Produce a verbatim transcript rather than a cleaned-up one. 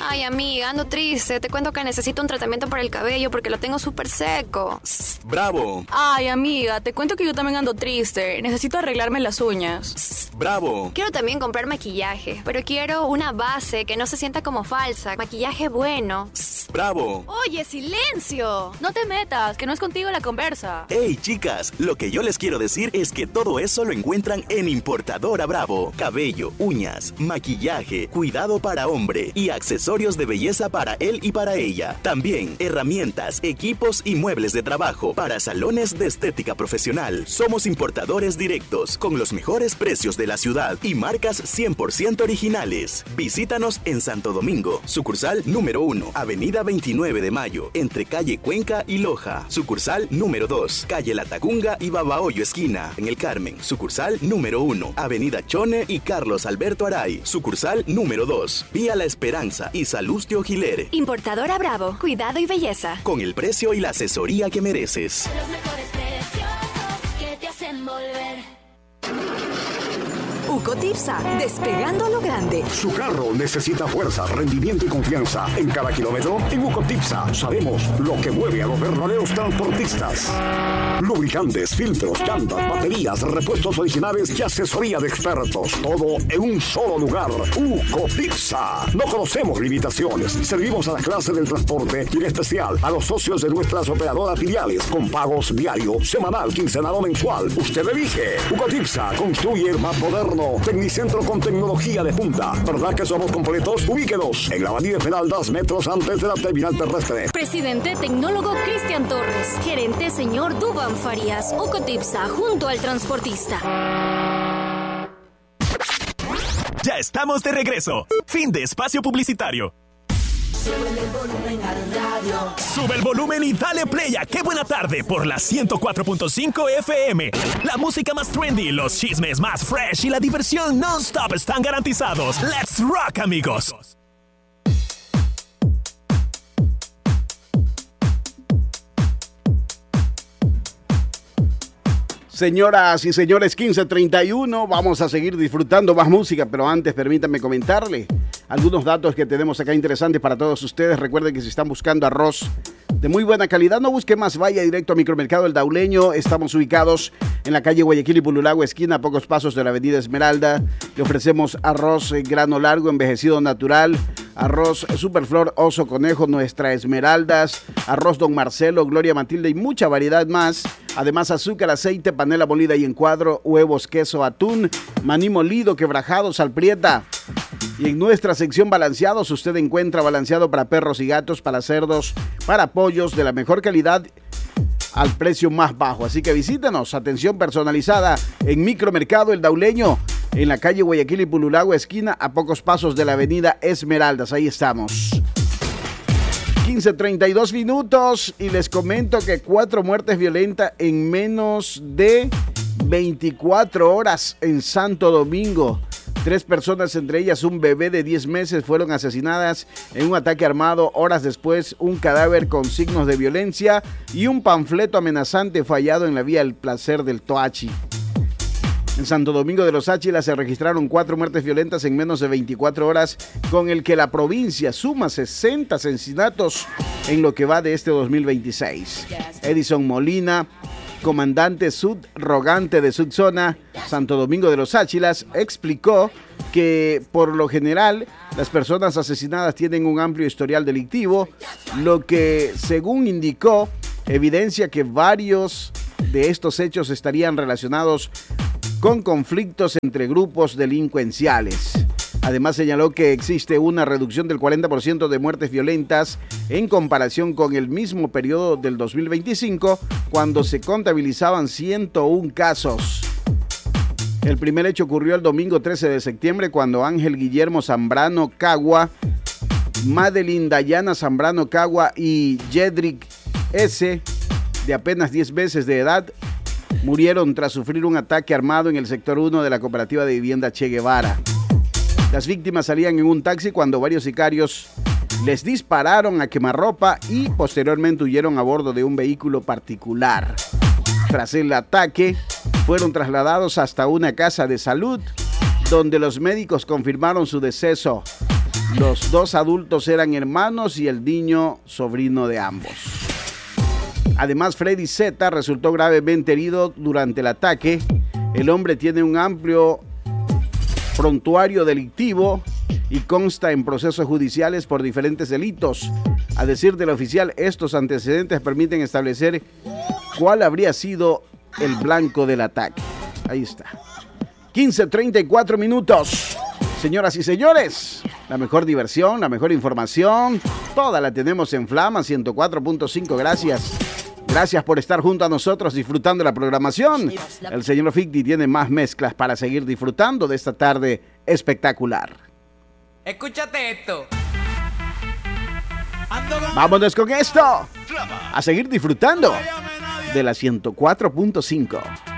Ay, amiga, ando triste. Te cuento que necesito un tratamiento para el cabello porque lo tengo súper seco. ¡Bravo! Ay, amiga, te cuento que yo también ando triste. Necesito arreglarme las uñas. ¡Bravo! Quiero también comprar maquillaje, pero quiero una base que no se sienta como falsa. Maquillaje bueno. ¡Bravo! Oye, silencio. No te metas, que no es contigo la conversa. ¡Hey, chicas! Lo que yo les quiero decir es que todo eso lo encuentran en Importadora Bravo. Cabello, uñas, maquillaje, cuidado para hombre y accesorios de belleza para él y para ella. También herramientas, equipos y muebles de trabajo para salones de estética profesional. Somos importadores directos con los mejores precios de la ciudad y marcas cien por ciento originales. Visítanos en Santo Domingo, sucursal número uno, avenida veintinueve de mayo, entre calle Cuenca y Loja. Sucursal número dos, calle La Tacunga y Babahoyo esquina, en el Carmen. Sucursal número uno, avenida Chone y Carlos Alberto Aray. Sucursal número dos, vía La Esperanza y Salustio Giler. Importadora Bravo, cuidado y belleza. Con el precio y la asesoría que mereces. Los mejores precios que te hacen volver. Ucotipsa, despegando a lo grande. Su carro necesita fuerza, rendimiento y confianza. En cada kilómetro, en Ucotipsa sabemos lo que mueve a los verdaderos transportistas. Lubricantes, filtros, llantas, baterías, repuestos originales y asesoría de expertos. Todo en un solo lugar. Ucotipsa. No conocemos limitaciones. Servimos a la clase del transporte y en especial a los socios de nuestras operadoras filiales con pagos diario, semanal, quincenal o mensual. Usted elige. Ucotipsa construye el más moderno Tecnicentro con tecnología de punta. ¿Verdad que somos completos? Ubíquenos en la avenida Esmeraldas, metros antes de la terminal terrestre. Presidente Tecnólogo Cristian Torres. Gerente señor Dubán Farías. Ucotipsa, junto al transportista. Ya estamos de regreso. Fin de espacio publicitario. Sube el volumen al radio. Sube el volumen y dale play a Qué Buena Tarde por la ciento cuatro punto cinco F M. La música más trendy, los chismes más fresh y la diversión non-stop están garantizados. ¡Let's rock, amigos! Señoras y señores, quince treinta y uno, vamos a seguir disfrutando más música, pero antes permítanme comentarle algunos datos que tenemos acá interesantes para todos ustedes. Recuerden que si están buscando arroz de muy buena calidad, no busque más, vaya directo a Micromercado El Dauleño. Estamos ubicados en la calle Guayaquil y Pululagua, esquina, a pocos pasos de la avenida Esmeralda. Le ofrecemos arroz eh, grano largo, envejecido natural, arroz Superflor, Oso Conejo, Nuestra Esmeraldas, arroz Don Marcelo, Gloria Matilde y mucha variedad más. Además, azúcar, aceite, panela molida y en cuadro, huevos, queso, atún, maní molido, quebrajado, salprieta. Y en nuestra sección balanceados, usted encuentra balanceado para perros y gatos, para cerdos, para pollos de la mejor calidad al precio más bajo. Así que visítenos, atención personalizada en Micromercado El Dauleño, en la calle Guayaquil y Pululagua, esquina, a pocos pasos de la avenida Esmeraldas. Ahí estamos. quince treinta y dos minutos y les comento que cuatro muertes violentas en menos de veinticuatro horas en Santo Domingo. Tres personas, entre ellas un bebé de diez meses, fueron asesinadas en un ataque armado. Horas después, un cadáver con signos de violencia y un panfleto amenazante fallado en la vía El Placer del Toachi. En Santo Domingo de los Áchilas se registraron cuatro muertes violentas en menos de veinticuatro horas, con el que la provincia suma sesenta asesinatos en lo que va de este dos mil veintiséis. Edison Molina, comandante subrogante de Subzona Santo Domingo de los Áchilas, explicó que por lo general las personas asesinadas tienen un amplio historial delictivo, lo que, según indicó, evidencia que varios de estos hechos estarían relacionados con conflictos entre grupos delincuenciales. Además, señaló que existe una reducción del cuarenta por ciento de muertes violentas en comparación con el mismo periodo del dos mil veinticinco, cuando se contabilizaban ciento uno casos. El primer hecho ocurrió el domingo trece de septiembre, cuando Ángel Guillermo Zambrano Cagua, Madeline Dayana Zambrano Cagua y Jedrick S., de apenas diez meses de edad, murieron tras sufrir un ataque armado en el sector uno de la cooperativa de vivienda Che Guevara. Las víctimas salían en un taxi cuando varios sicarios les dispararon a quemarropa y posteriormente huyeron a bordo de un vehículo particular. Tras el ataque, fueron trasladados hasta una casa de salud, donde los médicos confirmaron su deceso. Los dos adultos eran hermanos y el niño sobrino de ambos. Además, Freddy Z resultó gravemente herido durante el ataque. El hombre tiene un amplio prontuario delictivo y consta en procesos judiciales por diferentes delitos. A decir del oficial, estos antecedentes permiten establecer cuál habría sido el blanco del ataque. Ahí está. quince treinta y cuatro minutos. Señoras y señores, la mejor diversión, la mejor información, toda la tenemos en Flama ciento cuatro punto cinco. Gracias. Gracias por estar junto a nosotros disfrutando la programación. El señor Ficti tiene más mezclas para seguir disfrutando de esta tarde espectacular. Escúchate esto. Vámonos con esto. A seguir disfrutando de la ciento cuatro punto cinco.